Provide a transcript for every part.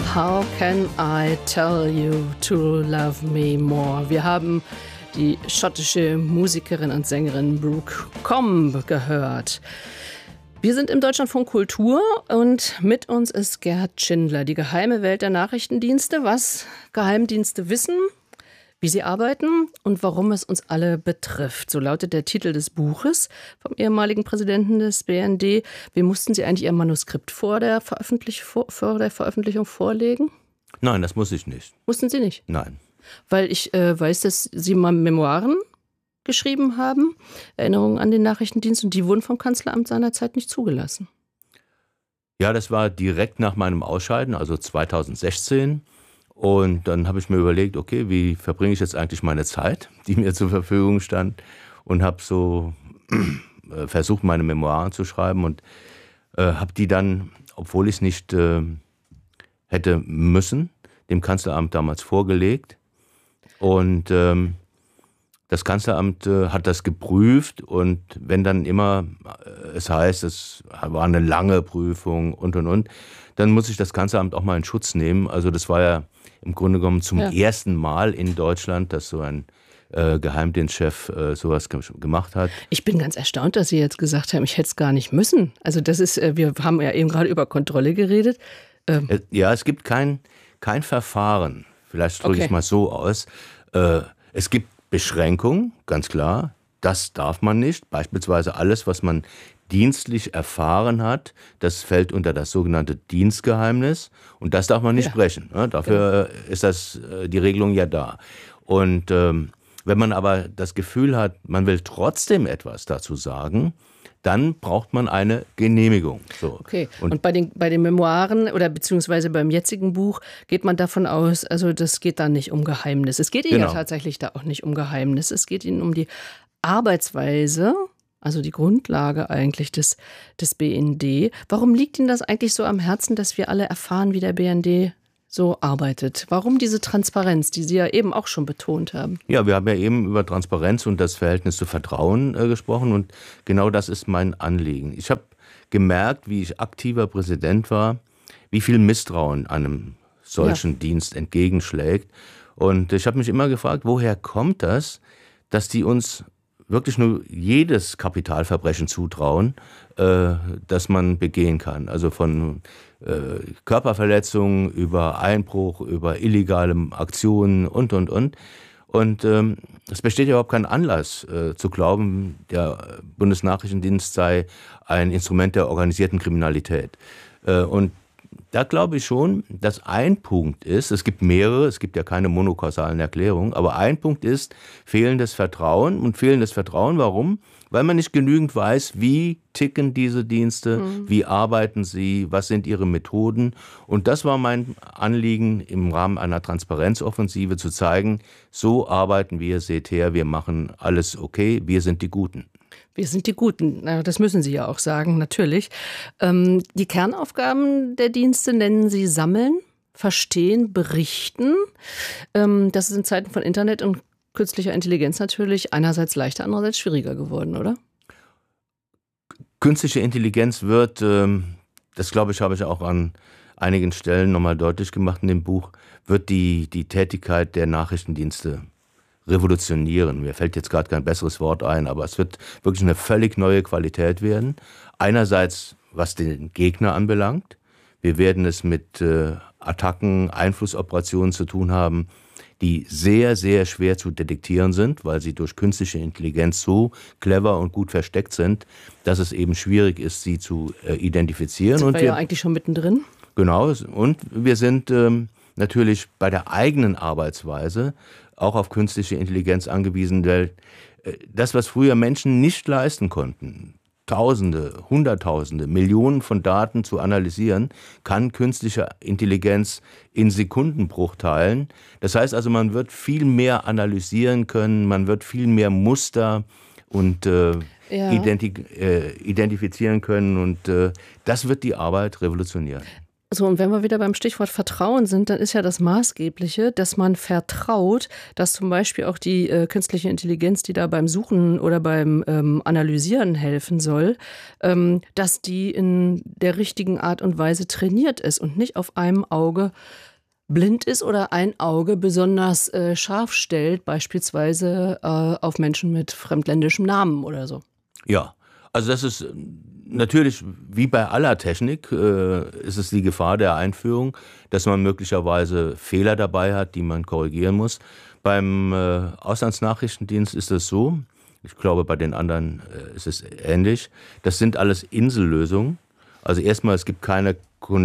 How can I tell you to love me more? Wir haben die schottische Musikerin und Sängerin Brooke Combe gehört. Wir sind im Deutschlandfunk Kultur und mit uns ist Gerd Schindler, die geheime Welt der Nachrichtendienste, was Geheimdienste wissen, wie sie arbeiten und warum es uns alle betrifft. So lautet der Titel des Buches vom ehemaligen Präsidenten des BND. Wie mussten Sie eigentlich Ihr Manuskript vor der Veröffentlichung vorlegen? Nein, das muss ich nicht. Mussten Sie nicht? Nein. Weil ich weiß, dass Sie mal Memoiren geschrieben haben, Erinnerungen an den Nachrichtendienst, und die wurden vom Kanzleramt seinerzeit nicht zugelassen. Ja, das war direkt nach meinem Ausscheiden, also 2016. Und dann habe ich mir überlegt, okay, wie verbringe ich jetzt eigentlich meine Zeit, die mir zur Verfügung stand, und habe so versucht, meine Memoiren zu schreiben und habe die dann, obwohl ich es nicht hätte müssen, dem Kanzleramt damals vorgelegt. Und das Kanzleramt hat das geprüft, und wenn dann immer es heißt, es war eine lange Prüfung und, dann muss ich das Kanzleramt auch mal in Schutz nehmen. Also das war ja im Grunde genommen zum ersten Mal in Deutschland, dass so ein Geheimdienstchef sowas gemacht hat. Ich bin ganz erstaunt, dass Sie jetzt gesagt haben, ich hätte es gar nicht müssen. Also das ist, wir haben ja eben gerade über Kontrolle geredet. Ja, es gibt kein Verfahren. Vielleicht drücke ich es mal so aus. Es gibt Beschränkungen, ganz klar. Das darf man nicht. Beispielsweise alles, was man dienstlich erfahren hat, das fällt unter das sogenannte Dienstgeheimnis, und das darf man nicht sprechen. Dafür ist die Regelung ja da. Und wenn man aber das Gefühl hat, man will trotzdem etwas dazu sagen, dann braucht man eine Genehmigung. So. Okay. Und bei den Memoiren oder beziehungsweise beim jetzigen Buch geht man davon aus, also das geht da nicht um Geheimnis. Es geht Ihnen ja tatsächlich da auch nicht um Geheimnis. Es geht Ihnen um die Arbeitsweise, also die Grundlage eigentlich des BND. Warum liegt Ihnen das eigentlich so am Herzen, dass wir alle erfahren, wie der BND so arbeitet? Warum diese Transparenz, die Sie ja eben auch schon betont haben? Ja, wir haben ja eben über Transparenz und das Verhältnis zu Vertrauen gesprochen, und genau das ist mein Anliegen. Ich habe gemerkt, wie ich aktiver Präsident war, wie viel Misstrauen einem solchen Dienst entgegenschlägt, und ich habe mich immer gefragt, woher kommt das, dass die uns wirklich nur jedes Kapitalverbrechen zutrauen, das man begehen kann. Also von Körperverletzungen über Einbruch, über illegale Aktionen und. Und es besteht ja überhaupt kein Anlass zu glauben, der Bundesnachrichtendienst sei ein Instrument der organisierten Kriminalität. Und da glaube ich schon, dass ein Punkt ist, es gibt mehrere, es gibt ja keine monokausalen Erklärungen, aber ein Punkt ist fehlendes Vertrauen. Und fehlendes Vertrauen, warum? Weil man nicht genügend weiß, wie ticken diese Dienste, wie arbeiten sie, was sind ihre Methoden. Und das war mein Anliegen, im Rahmen einer Transparenzoffensive zu zeigen, so arbeiten wir, seht her, wir machen alles okay, wir sind die Guten. Wir sind die Guten, das müssen Sie ja auch sagen, natürlich. Die Kernaufgaben der Dienste nennen Sie Sammeln, Verstehen, Berichten. Das ist in Zeiten von Internet und künstlicher Intelligenz natürlich einerseits leichter, andererseits schwieriger geworden, oder? Künstliche Intelligenz wird, das glaube ich, habe ich auch an einigen Stellen nochmal deutlich gemacht in dem Buch, wird die Tätigkeit der Nachrichtendienste revolutionieren. Mir fällt jetzt gerade kein besseres Wort ein, aber es wird wirklich eine völlig neue Qualität werden. Einerseits, was den Gegner anbelangt. Wir werden es mit Attacken, Einflussoperationen zu tun haben, die sehr, sehr schwer zu detektieren sind, weil sie durch künstliche Intelligenz so clever und gut versteckt sind, dass es eben schwierig ist, sie zu identifizieren. Sind wir ja eigentlich schon mittendrin? Genau, und wir sind natürlich bei der eigenen Arbeitsweise auch auf künstliche Intelligenz angewiesen, weil das, was früher Menschen nicht leisten konnten, Tausende, Hunderttausende, Millionen von Daten zu analysieren, kann künstliche Intelligenz in Sekundenbruchteilen. Das heißt also, man wird viel mehr analysieren können, man wird viel mehr Muster und identifizieren können, und das wird die Arbeit revolutionieren. So, und wenn wir wieder beim Stichwort Vertrauen sind, dann ist ja das Maßgebliche, dass man vertraut, dass zum Beispiel auch die künstliche Intelligenz, die da beim Suchen oder beim Analysieren helfen soll, dass die in der richtigen Art und Weise trainiert ist und nicht auf einem Auge blind ist oder ein Auge besonders scharf stellt, beispielsweise auf Menschen mit fremdländischem Namen oder so. Ja, also das ist natürlich, wie bei aller Technik, ist es die Gefahr der Einführung, dass man möglicherweise Fehler dabei hat, die man korrigieren muss. Beim Auslandsnachrichtendienst ist es so, ich glaube, bei den anderen ist es ähnlich. Das sind alles Insellösungen. Also erstmal, es gibt keine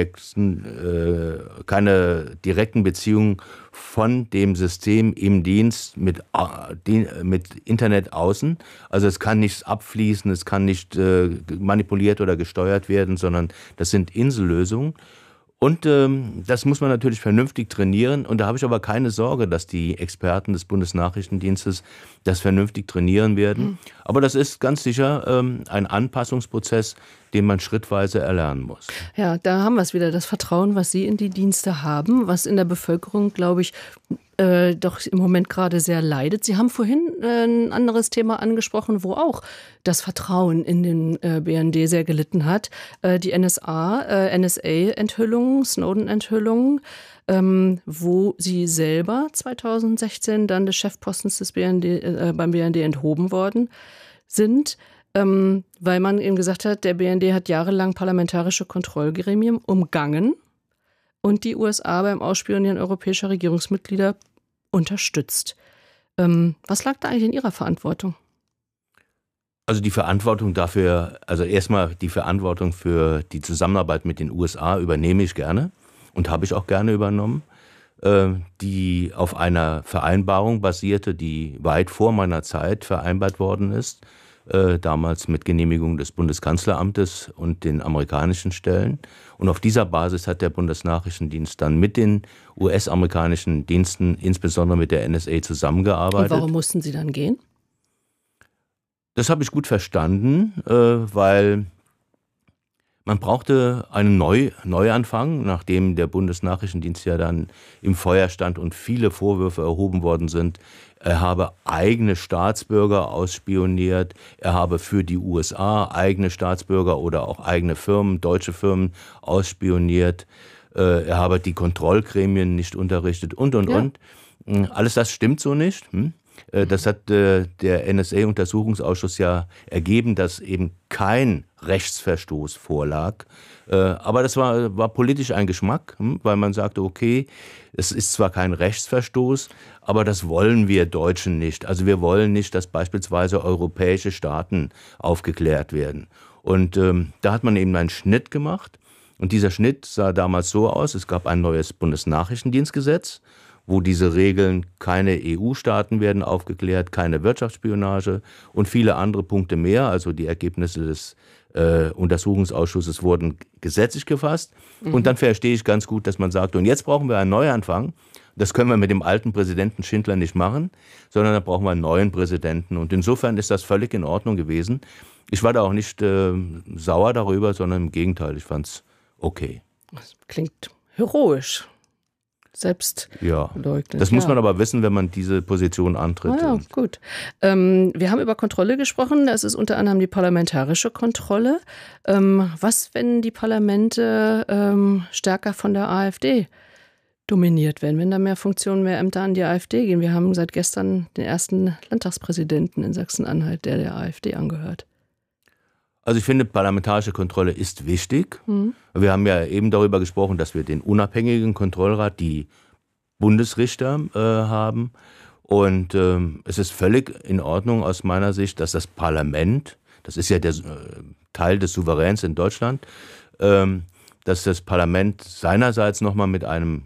keine direkten Beziehungen von dem System im Dienst mit Internet außen. Also es kann nichts abfließen, es kann nicht manipuliert oder gesteuert werden, sondern das sind Insellösungen. Und das muss man natürlich vernünftig trainieren. Und da habe ich aber keine Sorge, dass die Experten des Bundesnachrichtendienstes das vernünftig trainieren werden. Aber das ist ganz sicher ein Anpassungsprozess, den man schrittweise erlernen muss. Ja, da haben wir es wieder, das Vertrauen, was Sie in die Dienste haben, was in der Bevölkerung, glaube ich, doch im Moment gerade sehr leidet. Sie haben vorhin ein anderes Thema angesprochen, wo auch das Vertrauen in den BND sehr gelitten hat. Die NSA-Enthüllungen, Snowden-Enthüllungen, wo Sie selber 2016 dann des Chefpostens des beim BND enthoben worden sind, weil man eben gesagt hat, der BND hat jahrelang parlamentarische Kontrollgremien umgangen und die USA beim Ausspionieren europäischer Regierungsmitglieder unterstützt. Was lag da eigentlich in Ihrer Verantwortung? Also die Verantwortung dafür, also erstmal die Verantwortung für die Zusammenarbeit mit den USA übernehme ich gerne und habe ich auch gerne übernommen, die auf einer Vereinbarung basierte, die weit vor meiner Zeit vereinbart worden ist, damals mit Genehmigung des Bundeskanzleramtes und den amerikanischen Stellen. Und auf dieser Basis hat der Bundesnachrichtendienst dann mit den US-amerikanischen Diensten, insbesondere mit der NSA, zusammengearbeitet. Und warum mussten Sie dann gehen? Das habe ich gut verstanden, weil man brauchte einen Neuanfang, nachdem der Bundesnachrichtendienst ja dann im Feuer stand und viele Vorwürfe erhoben worden sind. Er habe eigene Staatsbürger ausspioniert, er habe für die USA eigene Staatsbürger oder auch eigene Firmen, deutsche Firmen ausspioniert, er habe die Kontrollgremien nicht unterrichtet und. Alles das stimmt so nicht. Das hat der NSA-Untersuchungsausschuss ja ergeben, dass eben kein Rechtsverstoß vorlag. Aber das war politisch ein Geschmack, weil man sagte, okay, es ist zwar kein Rechtsverstoß, aber das wollen wir Deutschen nicht. Also wir wollen nicht, dass beispielsweise europäische Staaten aufgeklärt werden. Und da hat man eben einen Schnitt gemacht. Und dieser Schnitt sah damals so aus, es gab ein neues Bundesnachrichtendienstgesetz, wo diese Regeln, keine EU-Staaten werden aufgeklärt, keine Wirtschaftsspionage und viele andere Punkte mehr. Also die Ergebnisse des Untersuchungsausschusses wurden gesetzlich gefasst. Und dann verstehe ich ganz gut, dass man sagt, und jetzt brauchen wir einen Neuanfang. Das können wir mit dem alten Präsidenten Schindler nicht machen, sondern da brauchen wir einen neuen Präsidenten. Und insofern ist das völlig in Ordnung gewesen. Ich war da auch nicht sauer darüber, sondern im Gegenteil, ich fand es okay. Das klingt heroisch. Selbstleugnet. Das muss man aber wissen, wenn man diese Position antritt. Ja, gut. Wir haben über Kontrolle gesprochen. Das ist unter anderem die parlamentarische Kontrolle. Was, wenn die Parlamente stärker von der AfD dominiert werden, wenn da mehr Funktionen, mehr Ämter an die AfD gehen? Wir haben seit gestern den ersten Landtagspräsidenten in Sachsen-Anhalt, der AfD angehört. Also ich finde, parlamentarische Kontrolle ist wichtig. Wir haben ja eben darüber gesprochen, dass wir den unabhängigen Kontrollrat, die Bundesrichter, haben. Und es ist völlig in Ordnung aus meiner Sicht, dass das Parlament, das ist ja der Teil des Souveräns in Deutschland, dass das Parlament seinerseits nochmal mit einem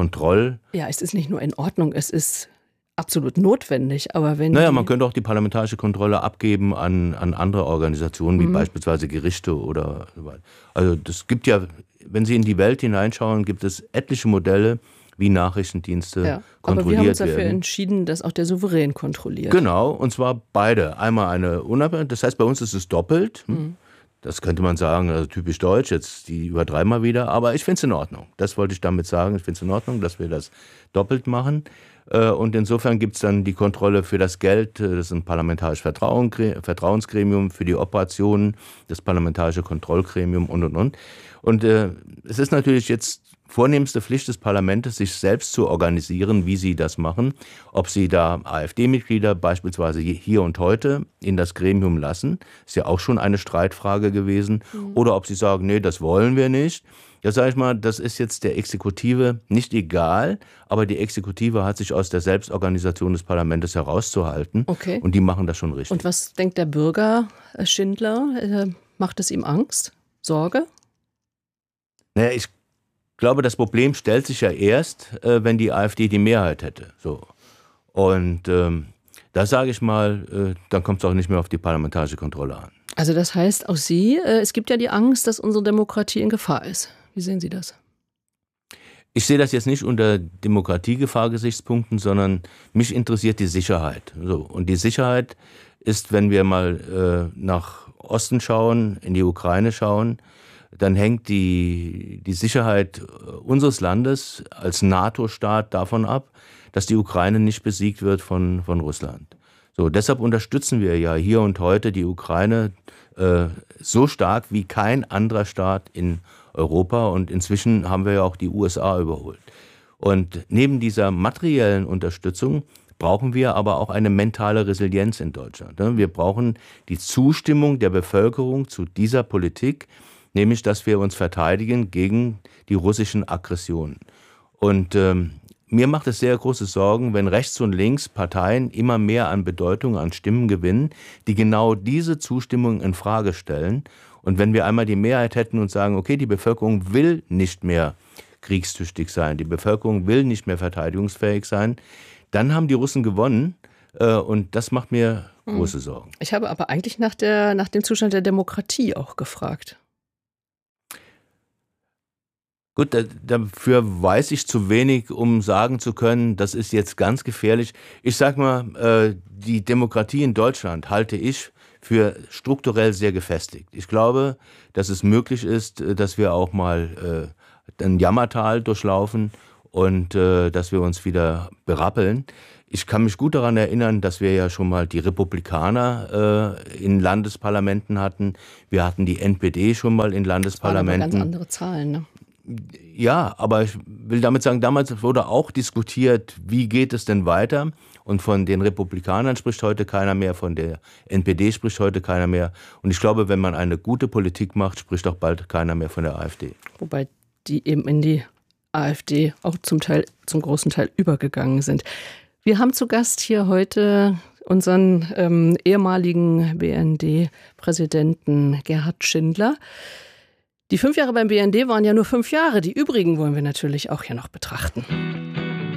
Ja, es ist nicht nur in Ordnung, es ist absolut notwendig, aber wenn... man könnte auch die parlamentarische Kontrolle abgeben an andere Organisationen, wie beispielsweise Gerichte oder... Also das gibt ja, wenn Sie in die Welt hineinschauen, gibt es etliche Modelle, wie Nachrichtendienste kontrolliert werden. Aber wir haben uns dafür entschieden, dass auch der Souverän kontrolliert. Genau, und zwar beide. Einmal eine unabhängige, das heißt, bei uns ist es doppelt. Das könnte man sagen, also typisch deutsch, jetzt die übertreiben wir wieder, aber ich finde es in Ordnung. Das wollte ich damit sagen, ich finde es in Ordnung, dass wir das doppelt machen. Und insofern gibt es dann die Kontrolle für das Geld, das ist ein parlamentarisches Vertrauensgremium, für die Operationen, das parlamentarische Kontrollgremium und. Und es ist natürlich jetzt vornehmste Pflicht des Parlaments, sich selbst zu organisieren, wie sie das machen. Ob sie da AfD-Mitglieder beispielsweise hier und heute in das Gremium lassen, ist ja auch schon eine Streitfrage gewesen. Oder ob sie sagen, nee, das wollen wir nicht. Ja, sag ich mal, das ist jetzt der Exekutive nicht egal, aber die Exekutive hat sich aus der Selbstorganisation des Parlaments herauszuhalten. Okay. Und die machen das schon richtig. Und was denkt der Bürger Schindler? Macht es ihm Angst? Sorge? Naja, ich glaube, das Problem stellt sich ja erst, wenn die AfD die Mehrheit hätte. So. Und da sage ich mal, dann kommt es auch nicht mehr auf die parlamentarische Kontrolle an. Also das heißt auch Sie, es gibt ja die Angst, dass unsere Demokratie in Gefahr ist. Wie sehen Sie das? Ich sehe das jetzt nicht unter Demokratiegefahr-Gesichtspunkten, sondern mich interessiert die Sicherheit. So. Und die Sicherheit ist, wenn wir mal nach Osten schauen, in die Ukraine schauen, dann hängt die Sicherheit unseres Landes als NATO-Staat davon ab, dass die Ukraine nicht besiegt wird von Russland. So, deshalb unterstützen wir ja hier und heute die Ukraine so stark wie kein anderer Staat in Europa. Und inzwischen haben wir ja auch die USA überholt. Und neben dieser materiellen Unterstützung brauchen wir aber auch eine mentale Resilienz in Deutschland. Wir brauchen die Zustimmung der Bevölkerung zu dieser Politik, nämlich, dass wir uns verteidigen gegen die russischen Aggressionen. Und mir macht es sehr große Sorgen, wenn rechts und links Parteien immer mehr an Bedeutung, an Stimmen gewinnen, die genau diese Zustimmung in Frage stellen. Und wenn wir einmal die Mehrheit hätten und sagen, okay, die Bevölkerung will nicht mehr kriegstüchtig sein, die Bevölkerung will nicht mehr verteidigungsfähig sein, dann haben die Russen gewonnen. Und das macht mir große Sorgen. Ich habe aber eigentlich nach dem Zustand der Demokratie auch gefragt. Gut, dafür weiß ich zu wenig, um sagen zu können, das ist jetzt ganz gefährlich. Ich sag mal, die Demokratie in Deutschland halte ich für strukturell sehr gefestigt. Ich glaube, dass es möglich ist, dass wir auch mal ein Jammertal durchlaufen und dass wir uns wieder berappeln. Ich kann mich gut daran erinnern, dass wir ja schon mal die Republikaner in Landesparlamenten hatten. Wir hatten die NPD schon mal in Landesparlamenten. Das waren aber ganz andere Zahlen, ne? Ja, aber ich will damit sagen, damals wurde auch diskutiert, wie geht es denn weiter? Und von den Republikanern spricht heute keiner mehr, von der NPD spricht heute keiner mehr. Und ich glaube, wenn man eine gute Politik macht, spricht auch bald keiner mehr von der AfD. Wobei die eben in die AfD auch zum großen Teil übergegangen sind. Wir haben zu Gast hier heute unseren ehemaligen BND-Präsidenten Gerhard Schindler. Die 5 Jahre beim BND waren ja nur 5 Jahre. Die übrigen wollen wir natürlich auch hier noch betrachten.